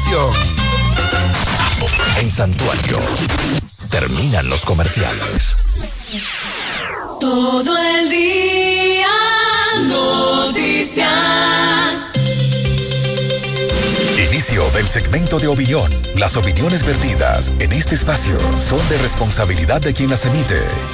información. En Santuario, terminan los comerciales. Todo el día, noticias. Inicio del segmento de opinión. Las opiniones vertidas en este espacio son de responsabilidad de quien las emite.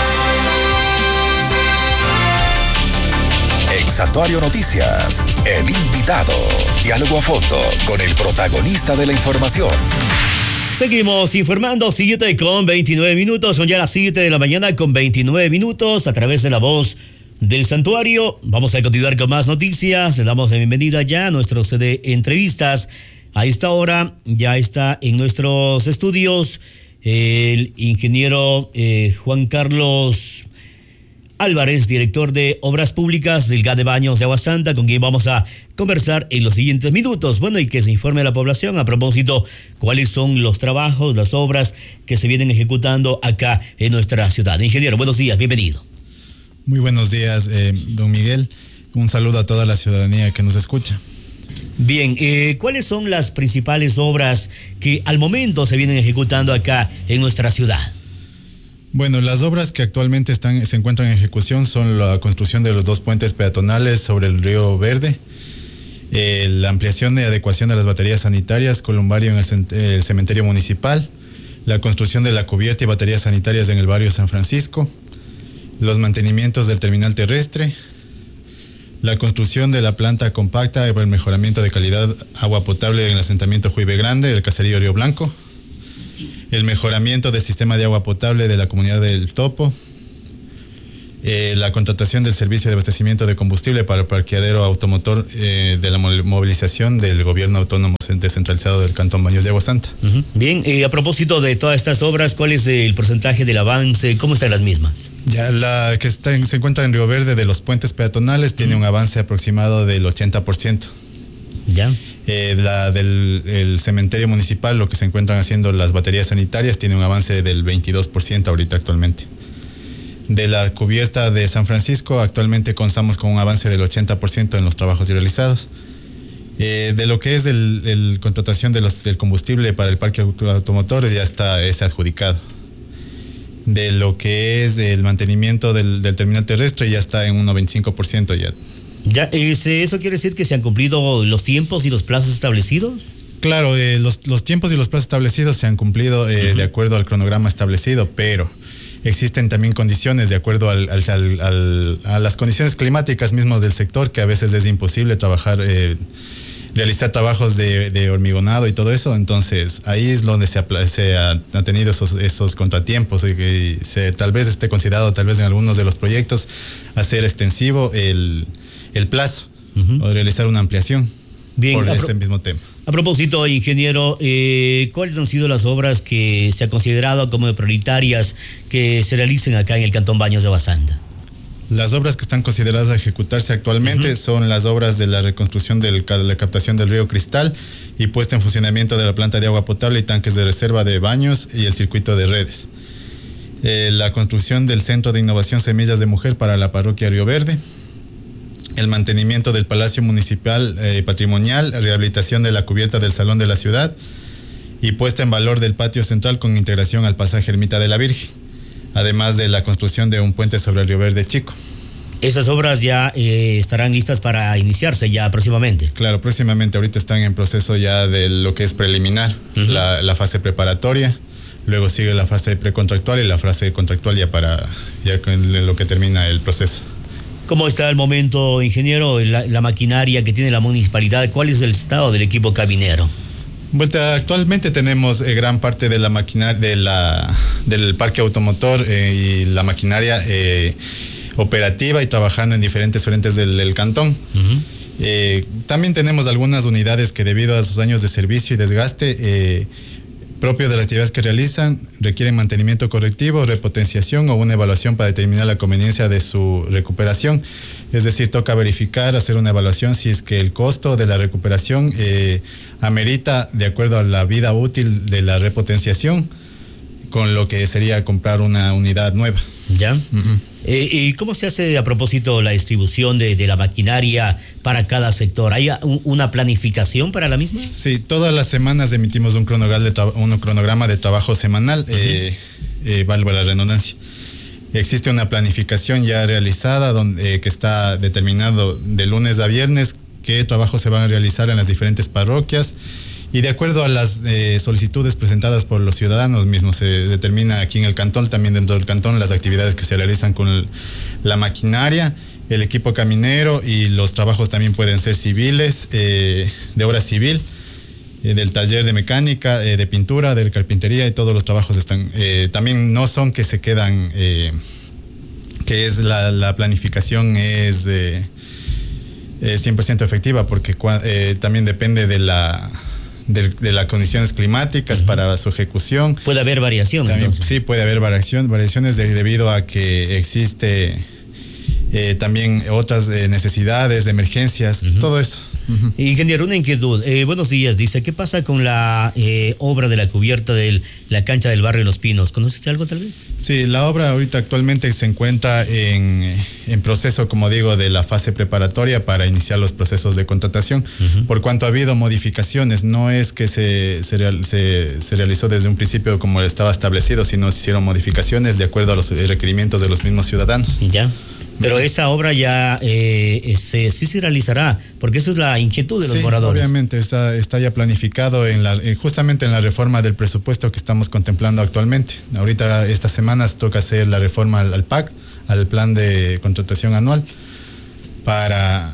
En Santuario Noticias, el invitado. Diálogo a fondo con el protagonista de la información. Seguimos informando, 7:29. Son ya las 7 de la mañana con 29 minutos a través de la voz del Santuario. Vamos a continuar con más noticias. Le damos la bienvenida ya a nuestro CD Entrevistas. A esta hora ya está en nuestros estudios el ingeniero Juan Carlos Álvarez, director de Obras Públicas del GAD de Baños de Agua Santa, con quien vamos a conversar en los siguientes minutos. Bueno, y que se informe a la población a propósito cuáles son los trabajos, las obras que se vienen ejecutando acá en nuestra ciudad. Ingeniero, buenos días, bienvenido. Muy buenos días, don Miguel. Un saludo a toda la ciudadanía que nos escucha. Bien, ¿cuáles son las principales obras que al momento se vienen ejecutando acá en nuestra ciudad? Bueno, las obras que actualmente se encuentran en ejecución son la construcción de los 2 puentes peatonales sobre el río Verde, la ampliación y adecuación de las baterías sanitarias, columbario en el cementerio municipal, la construcción de la cubierta y baterías sanitarias en el barrio San Francisco, los mantenimientos del terminal terrestre, la construcción de la planta compacta para el mejoramiento de calidad agua potable en el asentamiento Juibe Grande, del caserío Río Blanco, el mejoramiento del sistema de agua potable de la comunidad del Topo, la contratación del servicio de abastecimiento de combustible para el parqueadero automotor de la movilización del gobierno autónomo descentralizado del Cantón Baños de Agua Santa. Uh-huh. Bien, a propósito de todas estas obras, ¿cuál es el porcentaje del avance? ¿Cómo están las mismas? Ya la que se encuentra en Río Verde de los puentes peatonales tiene un avance aproximado del 80%. Ya. La del cementerio municipal, lo que se encuentran haciendo las baterías sanitarias, tiene un avance del 22% ahorita actualmente. De la cubierta de San Francisco, actualmente contamos con un avance del 80% en los trabajos realizados. De lo que es el contratación del combustible para el parque automotor, ya es adjudicado. De lo que es el mantenimiento del terminal terrestre, ya está en un 95% ya. Ya, ¿eso quiere decir que se han cumplido los tiempos y los plazos establecidos? Claro, los tiempos y los plazos establecidos se han cumplido de acuerdo al cronograma establecido, pero existen también condiciones de acuerdo a las condiciones climáticas mismas del sector, que a veces es imposible trabajar, realizar trabajos de hormigonado y todo eso. Entonces ahí es donde se ha tenido esos contratiempos y tal vez esté considerado, tal vez en algunos de los proyectos, hacer extensivo el plazo o realizar una ampliación. Bien, por este mismo tema. A propósito, ingeniero, ¿cuáles han sido las obras que se ha considerado como prioritarias que se realicen acá en el Cantón Baños de Agua Santa? Las obras que están consideradas a ejecutarse actualmente son las obras de la reconstrucción de la captación del río Cristal y puesta en funcionamiento de la planta de agua potable y tanques de reserva de baños y el circuito de redes. La construcción del Centro de Innovación Semillas de Mujer para la parroquia Río Verde. El mantenimiento del Palacio Municipal Patrimonial, rehabilitación de la cubierta del Salón de la Ciudad y puesta en valor del patio central con integración al pasaje Ermita de la Virgen, además de la construcción de un puente sobre el Río Verde Chico. ¿Esas obras ya estarán listas para iniciarse ya próximamente? Claro, próximamente. Ahorita están en proceso ya de lo que es preliminar, la fase preparatoria, luego sigue la fase precontractual y la fase contractual ya con lo que termina el proceso. ¿Cómo está el momento, ingeniero, la maquinaria que tiene la municipalidad? ¿Cuál es el estado del equipo caminero? Bueno, actualmente tenemos gran parte de la maquinaria del parque automotor y la maquinaria operativa y trabajando en diferentes frentes del cantón. También tenemos algunas unidades que, debido a sus años de servicio y desgaste propio de las actividades que realizan, requieren mantenimiento correctivo, repotenciación o una evaluación para determinar la conveniencia de su recuperación. Es decir, toca verificar, hacer una evaluación si es que el costo de la recuperación amerita, de acuerdo a la vida útil de la repotenciación, con lo que sería comprar una unidad nueva. ¿Ya? ¿Y cómo se hace a propósito la distribución de la maquinaria para cada sector? ¿Hay una planificación para la misma? Sí, todas las semanas emitimos un cronograma de trabajo semanal, valga la redundancia. Existe una planificación ya realizada que está determinado de lunes a viernes qué trabajos se van a realizar en las diferentes parroquias. Y de acuerdo a las solicitudes presentadas por los ciudadanos mismos, se determina aquí en el cantón, también dentro del cantón, las actividades que se realizan con la maquinaria, el equipo caminero, y los trabajos también pueden ser civiles, de obra civil, del taller de mecánica, de pintura, de carpintería, y todos los trabajos están, también no son que se quedan, que es la planificación es 100% efectiva, porque también depende de las condiciones climáticas para su ejecución. Puede haber variación. También, sí, puede haber variaciones debido a que existe también otras necesidades, emergencias, todo eso. Ingeniero, una inquietud. Buenos días. Dice, ¿qué pasa con la obra de la cubierta de la cancha del barrio Los Pinos? ¿Conoces algo tal vez? Sí, la obra ahorita actualmente se encuentra en proceso, como digo, de la fase preparatoria para iniciar los procesos de contratación. Por cuanto ha habido modificaciones, no es que se realizó desde un principio como estaba establecido, sino se hicieron modificaciones de acuerdo a los requerimientos de los mismos ciudadanos. Ya. Pero esa obra ya sí se realizará, porque esa es la inquietud de los moradores. Obviamente está ya planificado justamente en la reforma del presupuesto que estamos contemplando actualmente. Ahorita estas semanas toca hacer la reforma al PAC, al plan de contratación anual, para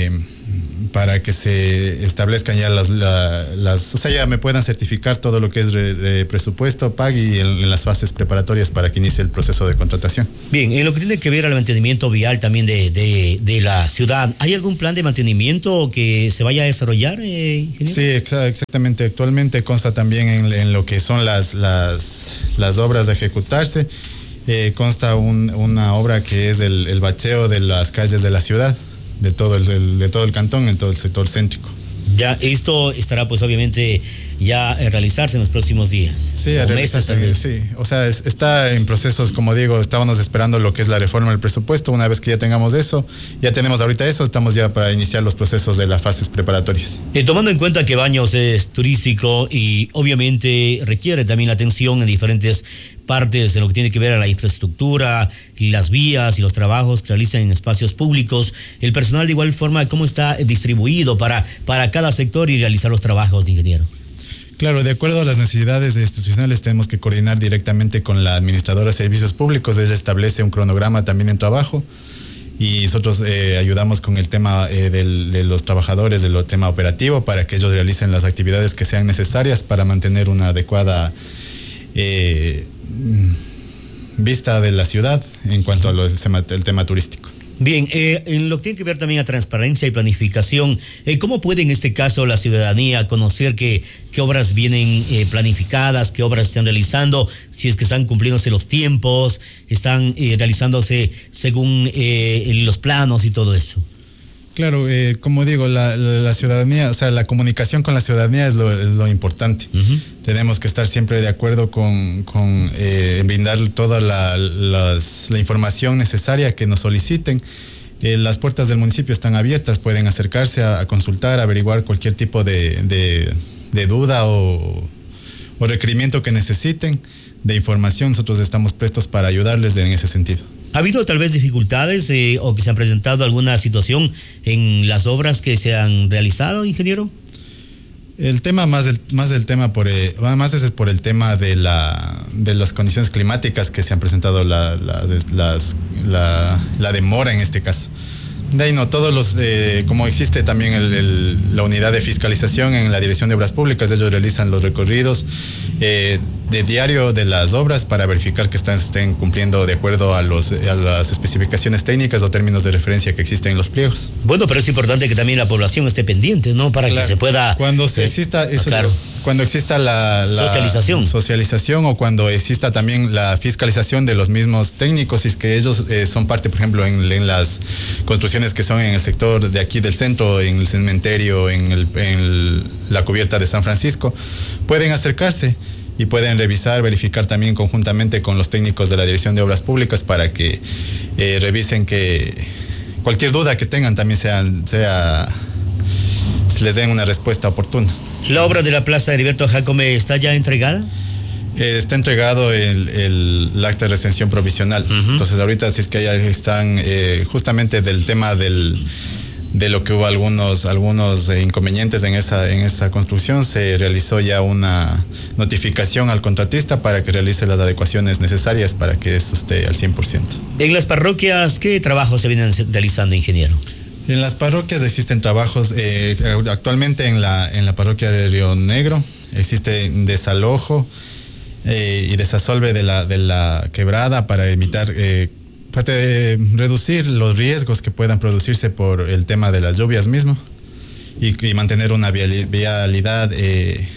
que se establezcan ya o sea, ya me puedan certificar todo lo que es presupuesto, PAG y en las fases preparatorias para que inicie el proceso de contratación. Bien, en lo que tiene que ver al mantenimiento vial también de la ciudad, ¿hay algún plan de mantenimiento que se vaya a desarrollar, ingeniero? Sí, exactamente. Actualmente consta también en lo que son las obras de ejecutarse. Consta una obra que es el bacheo de las calles de la ciudad, de todo el cantón, en todo el sector céntrico. Ya, esto estará pues obviamente ya a realizarse en los próximos días. Sí, a realizarse, sí. O sea, está en procesos, como digo, estábamos esperando lo que es la reforma del presupuesto. Una vez que ya tengamos eso, ya tenemos ahorita eso, estamos ya para iniciar los procesos de las fases preparatorias. Tomando en cuenta que Baños es turístico y obviamente requiere también atención en diferentes partes en lo que tiene que ver a la infraestructura y las vías y los trabajos que realizan en espacios públicos, el personal de igual forma, ¿cómo está distribuido para cada sector y realizar los trabajos, ingeniero? Claro, de acuerdo a las necesidades institucionales tenemos que coordinar directamente con la administradora de servicios públicos. Ella establece un cronograma también en trabajo y nosotros ayudamos con el tema de los trabajadores, del tema operativo, para que ellos realicen las actividades que sean necesarias para mantener una adecuada vista de la ciudad en cuanto al tema turístico. Bien, en lo que tiene que ver también a transparencia y planificación, ¿cómo puede en este caso la ciudadanía conocer qué obras vienen planificadas, qué obras se están realizando, si es que están cumpliéndose los tiempos, están realizándose según los planos y todo eso? Claro, como digo, la ciudadanía, o sea, la comunicación con la ciudadanía es lo importante. Tenemos que estar siempre de acuerdo con brindar toda la información necesaria que nos soliciten. Las puertas del municipio están abiertas, pueden acercarse a consultar, averiguar cualquier tipo de duda o requerimiento que necesiten de información. Nosotros estamos prestos para ayudarles en ese sentido. ¿Ha habido tal vez dificultades o que se ha presentado alguna situación en las obras que se han realizado, ingeniero? El tema más es por el tema de las condiciones climáticas que se han presentado, la demora en este caso. De ahí no, como existe también la unidad de fiscalización en la Dirección de Obras Públicas, ellos realizan los recorridos de diario de las obras para verificar que estén cumpliendo de acuerdo a las especificaciones técnicas o términos de referencia que existen en los pliegos. Bueno, pero es importante que también la población esté pendiente, ¿no? Para que se pueda... Cuando exista la socialización o cuando exista también la fiscalización de los mismos técnicos, si es que ellos son parte, por ejemplo, en las construcciones que son en el sector de aquí del centro, en el cementerio, en la cubierta de San Francisco, pueden acercarse y pueden revisar, verificar también conjuntamente con los técnicos de la Dirección de Obras Públicas para que revisen que cualquier duda que tengan también les den una respuesta oportuna. ¿La obra de la Plaza Heriberto Jacome está ya entregada? Está entregado el acta de recensión provisional. Entonces ahorita si es que ya están justamente del tema de lo que hubo algunos inconvenientes en esa construcción, se realizó ya una notificación al contratista para que realice las adecuaciones necesarias para que esto esté al 100%. En las parroquias, ¿qué trabajos se vienen realizando, ingeniero? En las parroquias existen trabajos, actualmente en la parroquia de Río Negro existe desalojo y desasolve de la quebrada para evitar, para reducir los riesgos que puedan producirse por el tema de las lluvias mismo y mantener una vialidad que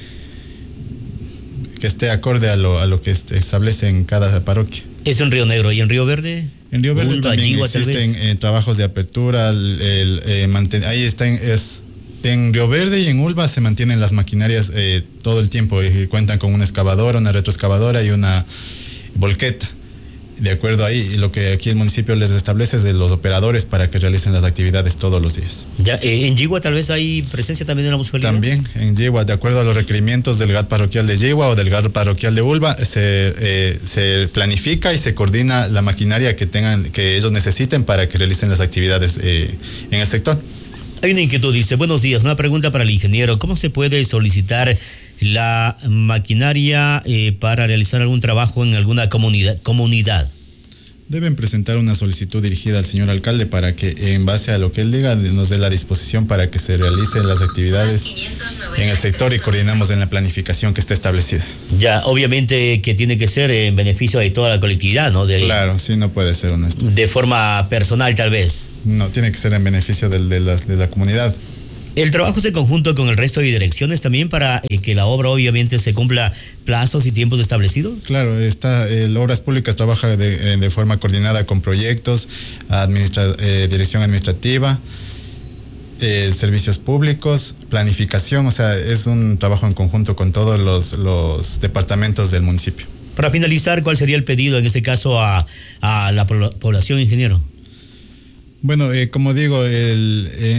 esté acorde a lo que establece en cada parroquia. Es en Río Negro. ¿Y en Río Verde? En Río Verde Ulva, también Yigua, existen trabajos de apertura. Ahí está en Río Verde y en Ulva se mantienen las maquinarias todo el tiempo y cuentan con una excavadora, una retroexcavadora y una volqueta. De acuerdo ahí, lo que aquí el municipio les establece es de los operadores para que realicen las actividades todos los días. Ya, ¿en Yigua tal vez hay presencia también de la municipalidad? También en Yigua, de acuerdo a los requerimientos del GAT parroquial de Yigua o del GAT parroquial de Ulva, se planifica y se coordina la maquinaria que ellos necesiten para que realicen las actividades en el sector. Hay una inquietud, dice, buenos días, una pregunta para el ingeniero. ¿Cómo se puede solicitar la maquinaria para realizar algún trabajo en alguna comunidad? Deben presentar una solicitud dirigida al señor alcalde para que, en base a lo que él diga, nos dé la disposición para que se realicen las actividades en el sector y coordinamos en la planificación que está establecida. Ya, obviamente que tiene que ser en beneficio de toda la colectividad, ¿no? Claro, sí, no puede ser honesto. De forma personal, tal vez. No, tiene que ser en beneficio de la comunidad. ¿El trabajo es en conjunto con el resto de direcciones también para que la obra obviamente se cumpla plazos y tiempos establecidos? Claro, Obras Públicas trabaja de forma coordinada con proyectos, dirección administrativa, servicios públicos, planificación, o sea, es un trabajo en conjunto con todos los departamentos del municipio. Para finalizar, ¿cuál sería el pedido en este caso a la población, ingeniero? Bueno, como digo,